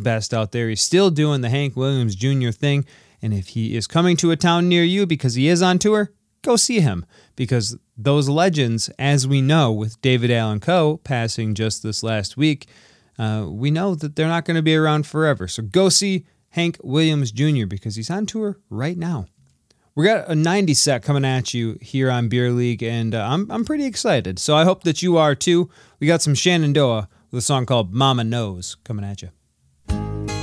best out there. He's still doing the Hank Williams Jr. thing. And if he is coming to a town near you because he is on tour, go see him. Because those legends, as we know with David Allan Coe passing just this last week, we know that they're not going to be around forever. So go see Hank Williams Jr. because he's on tour right now. We got a 90s set coming at you here on Beer League, and I'm pretty excited. So I hope that you are too. We got some Shenandoah with a song called Mama Knows coming at you.